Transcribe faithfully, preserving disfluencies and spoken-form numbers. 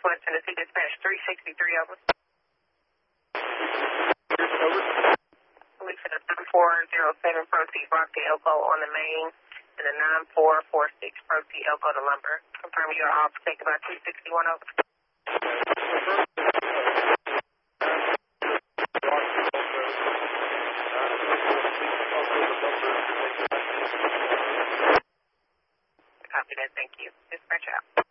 Northwest Tennessee Dispatch three sixty-three, over. Over. Police for the seven four zero seven, proceed rock the elbow on the main, and the nine four four six, proceed elbow to lumber. Confirm you are off, take about two sixty-one, over. Copy that, thank you. Dispatch out.